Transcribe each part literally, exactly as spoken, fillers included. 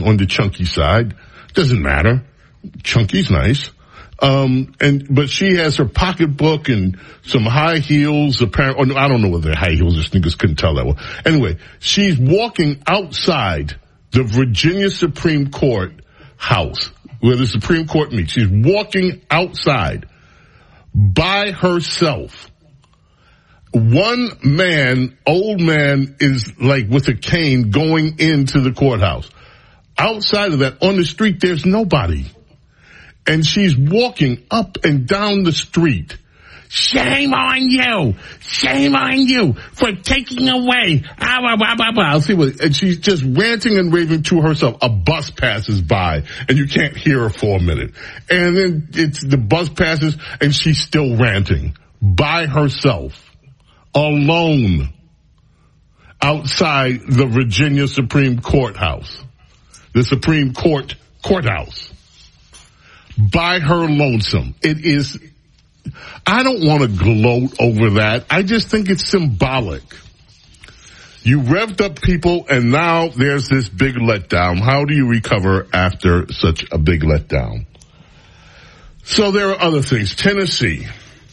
chunky on the chunky side. Doesn't matter. Chunky's nice. Um, and, but she has her pocketbook and some high heels, apparently, I don't know whether they're high heels or sneakers, couldn't tell that well. Anyway, she's walking outside the Virginia Supreme Court house where the Supreme Court meets. She's walking outside by herself. One man, old man, is like with a cane going into the courthouse. Outside of that, on the street, there's nobody. And she's walking up and down the street. Shame on you! Shame on you for taking away. Ah, blah, blah, blah, blah. I'll see what, and she's just ranting and raving to herself. A bus passes by and you can't hear her for a minute. And then it's the bus passes and she's still ranting by herself. Alone outside the Virginia Supreme Courthouse, the Supreme Court courthouse, by her lonesome. It is, I don't want to gloat over that. I just think it's symbolic. You revved up people and now there's this big letdown. How do you recover after such a big letdown? So there are other things. Tennessee.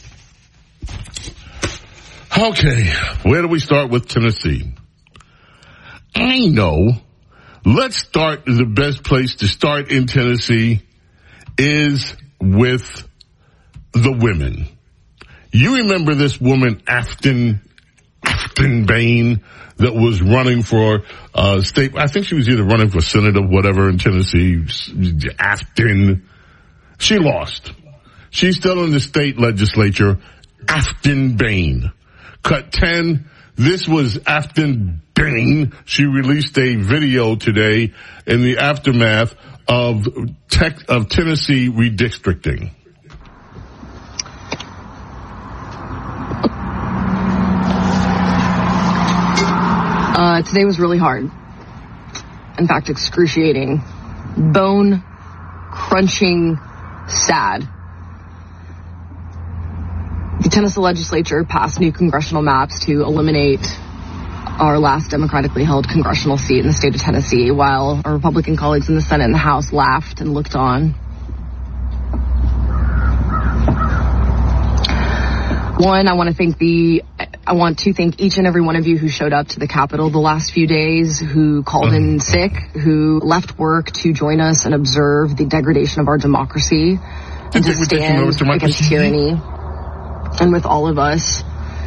Okay, where do we start with Tennessee? I know. Let's start, the best place to start in Tennessee is with the women. You remember this woman, Afton, Afton Bain, that was running for uh state, I think she was either running for Senate or whatever in Tennessee, Afton. She lost. She's still in the state legislature, Afton Bain. Cut ten, this was Afton Bain. She released a video today in the aftermath of tech, of Tennessee redistricting. Uh, today was really hard. In fact, excruciating. Bone-crunching, sad. The Tennessee legislature passed new congressional maps to eliminate our last democratically held congressional seat in the state of Tennessee, while our Republican colleagues in the Senate and the House laughed and looked on. One, I want to thank the, I want to thank each and every one of you who showed up to the Capitol the last few days, who called in sick, who left work to join us and observe the degradation of our democracy and to stand against tyranny. And with all of us,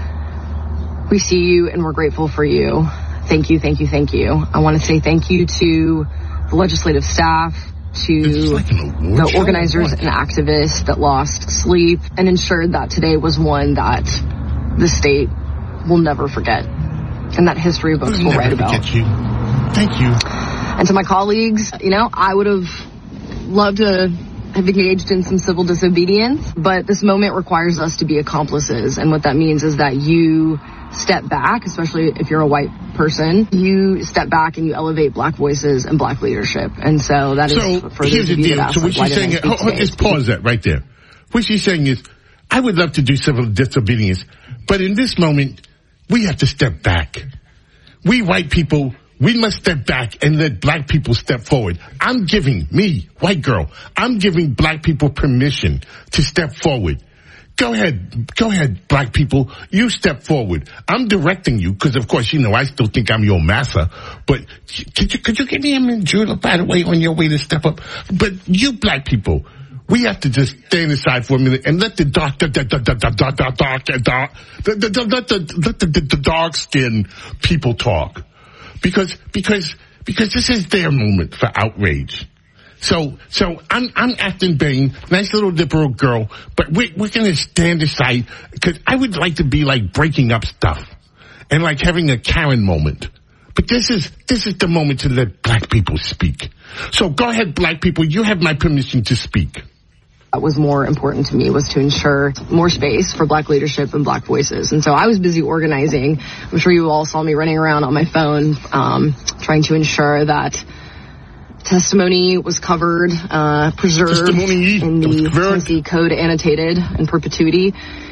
we see you and we're grateful for you. Thank you, thank you, thank you. I want to say thank you to the legislative staff, to like the organizers and activists that lost sleep and ensured that today was one that the state will never forget and that history books will write about. You. Thank you. And to my colleagues, you know, I would have loved to have engaged in some civil disobedience, but this moment requires us to be accomplices. And what that means is that you step back, especially if you're a white person, you step back and you elevate black voices and black leadership. And so that is so for those of you that ask, so what she's saying, oh, oh, just pause that right there. What she's saying is, I would love to do civil disobedience, but in this moment, we have to step back. We white people, we must step back and let black people step forward. I'm giving, me, white girl, I'm giving black people permission to step forward. Go ahead, go ahead, black people, you step forward. I'm directing you, because of course, you know, I still think I'm your massa, but could you, could you give me a minute, Judah, by the way, on your way to step up? But you black people, we have to just stand aside for a minute and let the dark, the dark, the dark, the dark, the dark, the, the, the, let the, let the, the, the dark skinned people talk. Because, because, because this is their moment for outrage. So, so I'm, I'm Afton Bain, nice little liberal girl, but we're, we're gonna stand aside, cause I would like to be like breaking up stuff and like having a Karen moment. But this is, this is the moment to let black people speak. So go ahead, black people, you have my permission to speak. What was more important to me was to ensure more space for black leadership and black voices. And so I was busy organizing. I'm sure you all saw me running around on my phone, um, trying to ensure that testimony was covered, uh, preserved testimony. in the Tennessee Code annotated in perpetuity.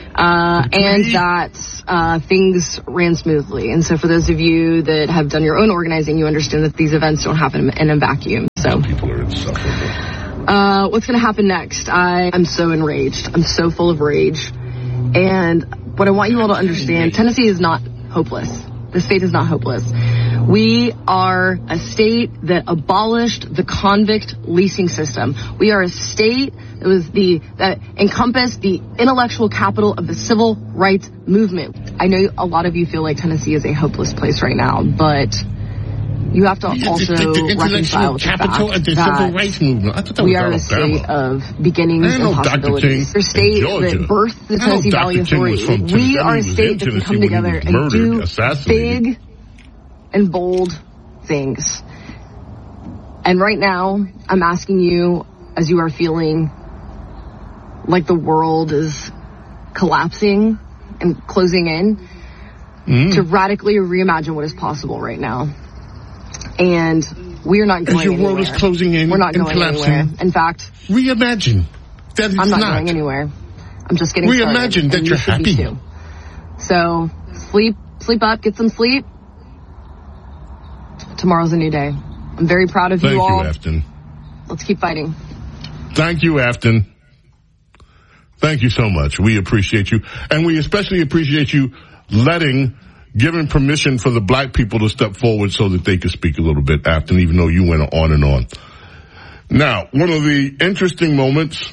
Uh, and that uh, things ran smoothly. And so for those of you that have done your own organizing, you understand that these events don't happen in a vacuum. So people are insufferable. Uh, what's going to happen next? I am so enraged. I'm so full of rage. And what I want you all to understand, Tennessee is not hopeless. The state is not hopeless. We are a state that abolished the convict leasing system. We are a state that was the that encompassed the intellectual capital of the civil rights movement. I know a lot of you feel like Tennessee is a hopeless place right now, but you have to also the, the, the reconcile with the fact of the civil rights movement. I thought that we was are a state of beginnings and possibilities. We're a state that birthed the Tennessee Valley Authority. We are a state that can come together and do big and bold things. And right now, I'm asking you, as you are feeling like the world is collapsing and closing in, mm. to radically reimagine what is possible right now. And we are not going As your anywhere. world is closing in, We're not and going collapsing. anywhere. In fact, reimagine that it's I'm not, not going anywhere. I'm just getting reimagine started, that you're happy. Too. So sleep, sleep up, get some sleep. Tomorrow's a new day. I'm very proud of Thank you all. Thank you, Afton. Let's keep fighting. Thank you, Afton. Thank you so much. We appreciate you. And we especially appreciate you letting, giving permission for the black people to step forward so that they could speak a little bit, Afton, even though you went on and on. Now, one of the interesting moments,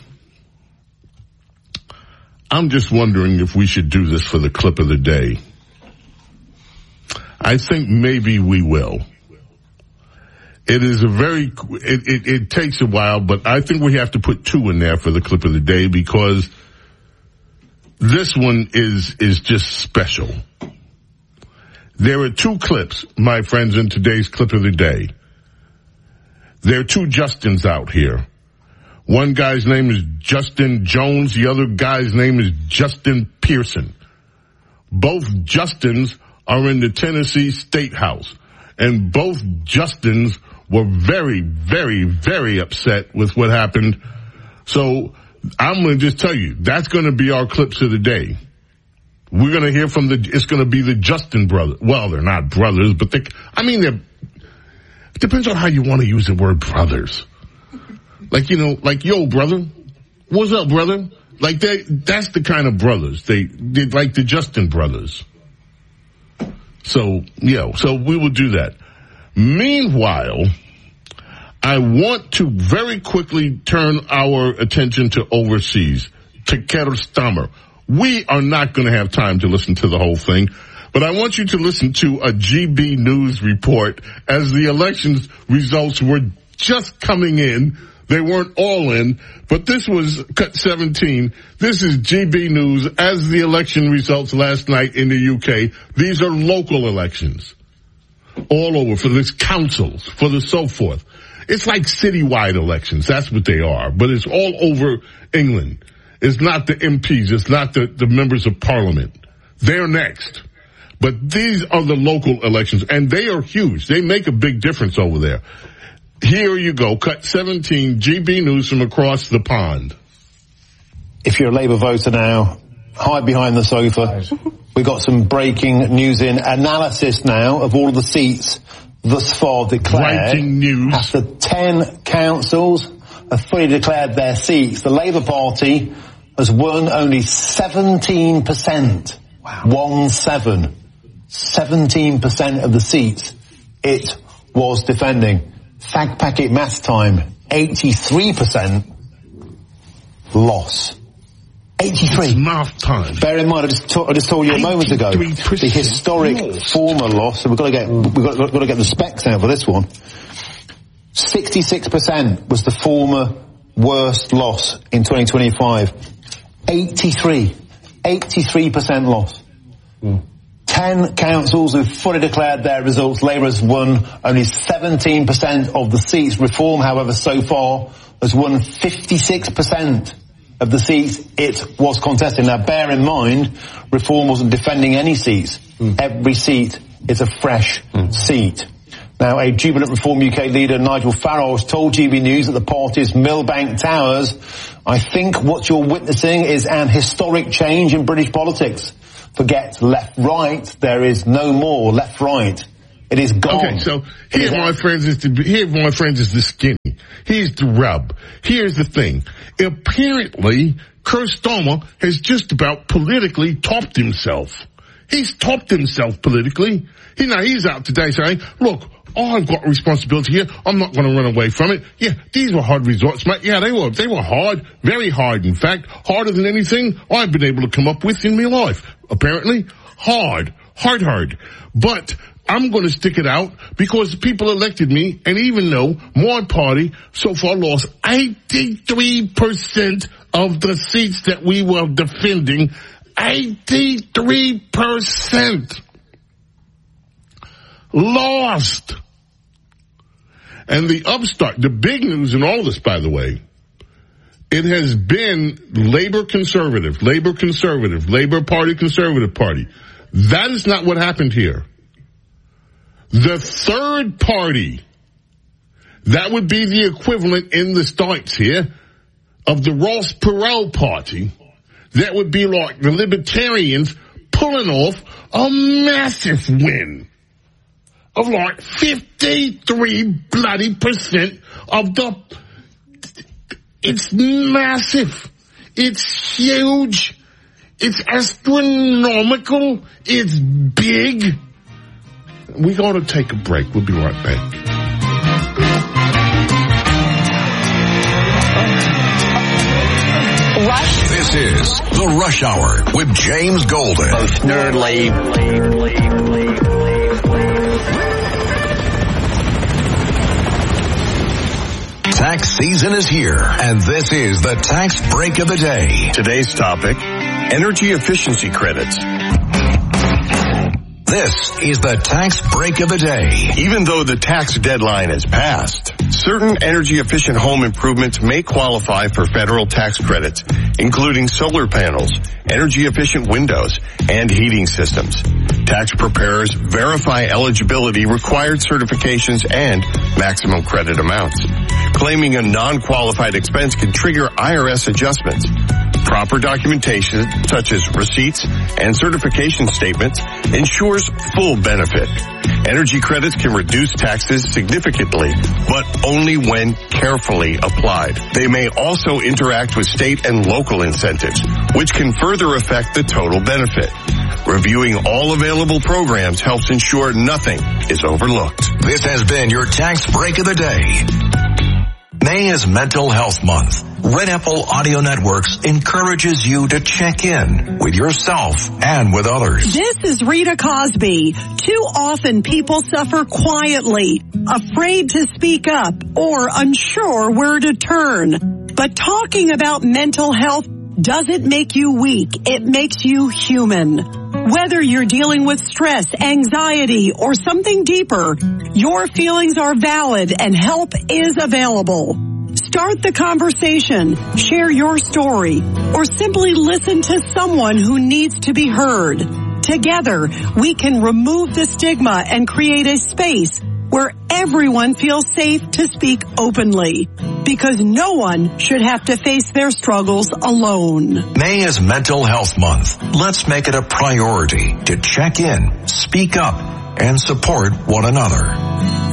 I'm just wondering if we should do this for the clip of the day. I think maybe we will. It is a very, it, it, it takes a while, but I think we have to put two in there for the clip of the day because this one is, is just special. There are two clips, my friends, in today's clip of the day. There are two Justins out here. One guy's name is Justin Jones. The other guy's name is Justin Pearson. Both Justins are in the Tennessee State House. And both Justins were very, very, very upset with what happened. So I'm going to just tell you, that's going to be our clips of the day. We're going to hear from the, it's going to be the Justin brothers. Well, they're not brothers, but they, I mean, they're, it depends on how you want to use the word brothers. Like, you know, like, yo, brother, what's up, brother? Like, they, that's the kind of brothers. They, they like the Justin brothers. So, yeah, so we will do that. Meanwhile, I want to very quickly turn our attention to overseas, to Keir Starmer. We are not going to have time to listen to the whole thing, but I want you to listen to a G B News report as the elections results were just coming in. They weren't all in, but this was cut seventeen. This is G B News as the election results last night in the U K. These are local elections all over for the councils, for the so forth. It's like citywide elections. That's what they are, but it's all over England. It's not the M Ps. It's not the, the members of parliament. They're next. But these are the local elections, and they are huge. They make a big difference over there. Here you go. Cut seventeen, G B News from across the pond. If you're a Labour voter now, hide behind the sofa. We got some breaking news in. Analysis now of all of the seats thus far declared. Breaking news. After ten councils have fully declared their seats, the Labour Party has won only seventeen percent. Wow. One seven. seventeen percent of the seats it was defending. Fag packet math time. eighty-three percent loss. eighty-three. It's math time. Bear in mind, I just, to- I just told you a moment ago, the historic loss. Former loss, so we've got to get, we've got, we've got to get the specs out for this one. sixty-six percent was the former worst loss in twenty twenty-five. eighty-three. eighty-three percent loss. Mm. Ten councils who've fully declared their results. Labour has won only seventeen percent of the seats. Reform, however, so far has won fifty-six percent of the seats it was contesting. Now, bear in mind, Reform wasn't defending any seats. Mm. Every seat is a fresh mm. seat. Now, a jubilant Reform U K leader, Nigel Farage, told G B News at the party's Millbank Towers, "I think what you're witnessing is an historic change in British politics. Forget left-right. There is no more left-right. It is gone." Okay, so here, my friends, is the here, my friends, is the skinny. Here's the rub. Here's the thing. Apparently, Keir Starmer has just about politically topped himself. He's topped himself politically. He, now he's out today saying, "Look, I've got a responsibility here. I'm not going to run away from it." Yeah, these were hard results, mate. Yeah, they were. They were hard, very hard. In fact, harder than anything I've been able to come up with in my life. Apparently, hard, hard, hard. But I'm going to stick it out because people elected me, and even though my party so far lost eighty-three percent of the seats that we were defending, eighty-three percent lost. And the upstart, the big news in all this, by the way, it has been Labor Conservative, Labor Conservative, Labor Party Conservative Party. That is not what happened here. The third party, that would be the equivalent in the States here of the Ross Perot Party. That would be like the Libertarians pulling off a massive win of like fifty-three bloody percent of the, it's massive. It's huge. It's astronomical. It's big. We got to take a break. We'll be right back. Rush. This is the Rush Hour with James Golden. Most nerdly. Tax season is here, and this is the tax break of the day. Today's topic, energy efficiency credits. This is the tax break of the day. Even though the tax deadline has passed, certain energy-efficient home improvements may qualify for federal tax credits, including solar panels, energy-efficient windows, and heating systems. Tax preparers verify eligibility, required certifications, and maximum credit amounts. Claiming a non-qualified expense can trigger I R S adjustments. Proper documentation, such as receipts and certification statements, ensures full benefit. Energy credits can reduce taxes significantly, but only when carefully applied. They may also interact with state and local incentives, which can further affect the total benefit. Reviewing all available programs helps ensure nothing is overlooked. This has been your tax break of the day. May is Mental Health Month. Red Apple Audio Networks encourages you to check in with yourself and with others. This is Rita Cosby. Too often people suffer quietly, afraid to speak up or unsure where to turn. But talking about mental health doesn't make you weak. It makes you human. Whether you're dealing with stress, anxiety, or something deeper, your feelings are valid and help is available. Start the conversation, share your story, or simply listen to someone who needs to be heard. Together, we can remove the stigma and create a space where everyone feels safe to speak openly, because no one should have to face their struggles alone. May is Mental Health Month. Let's make it a priority to check in, speak up, and support one another.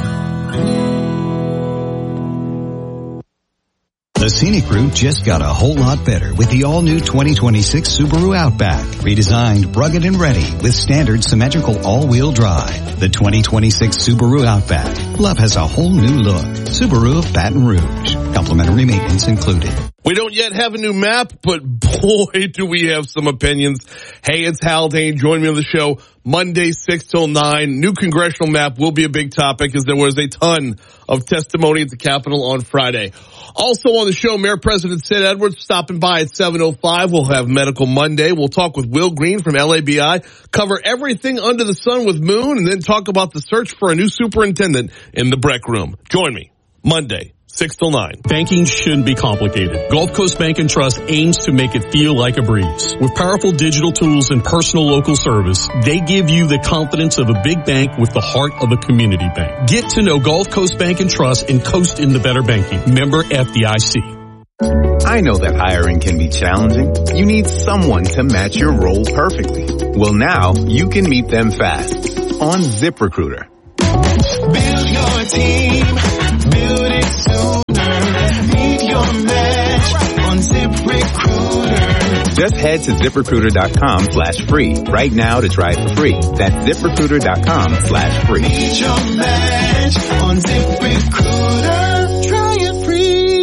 The scenic route just got a whole lot better with the all-new twenty twenty-six Subaru Outback. Redesigned, rugged, and ready with standard symmetrical all-wheel drive. The twenty twenty-six Subaru Outback. Love has a whole new look. Subaru of Baton Rouge. Complimentary maintenance included. We don't yet have a new map, but boy, do we have some opinions. Hey, it's Haldane. Join me on the show Monday, six till nine. New congressional map will be a big topic as there was a ton of testimony at the Capitol on Friday. Also on the show, Mayor President Sid Edwards stopping by at seven oh five. We'll have Medical Monday. We'll talk with Will Green from L A B I, cover everything under the sun with Moon, and then talk about the search for a new superintendent in the Breck Room. Join me Monday, six till nine. Banking shouldn't be complicated. Gulf Coast Bank and Trust aims to make it feel like a breeze. With powerful digital tools and personal local service, they give you the confidence of a big bank with the heart of a community bank. Get to know Gulf Coast Bank and Trust and coast into better banking. Member F D I C. I know that hiring can be challenging. You need someone to match your role perfectly. Well, now you can meet them fast on ZipRecruiter. Build your team, build it sooner. Meet your match on ZipRecruiter. Just head to ZipRecruiter.com slash free right now to try it for free. That's ZipRecruiter.com slash free. Meet your match on ZipRecruiter. Try it free.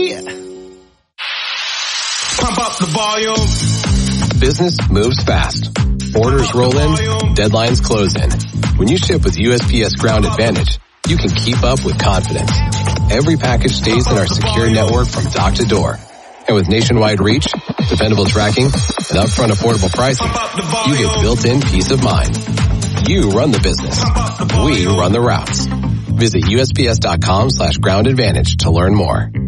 Pump up the volume. Business moves fast. Orders roll in, deadlines close in. When you ship with U S P S Ground Advantage, you can keep up with confidence. Every package stays in our secure network from dock to door. And with nationwide reach, dependable tracking, and upfront affordable pricing, you get built-in peace of mind. You run the business. We run the routes. Visit U S P S dot com slash ground advantage to learn more.